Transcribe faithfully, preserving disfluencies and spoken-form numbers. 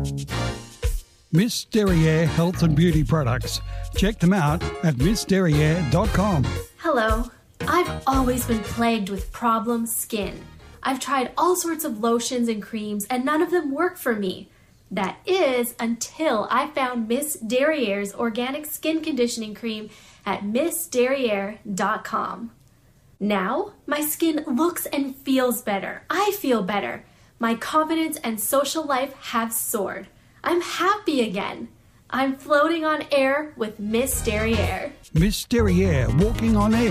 Miss Derriere Health and Beauty Products. Check them out at miss derriere dot com. Hello. I've always been plagued with problem skin. I've tried all sorts of lotions and creams and none of them work for me. That is until I found Miss Derriere's organic skin conditioning cream at miss derriere dot com. Now, my skin looks and feels better. I feel better. My confidence and social life have soared. I'm happy again. I'm floating on air with Miss Derriere. Miss Derriere, walking on air.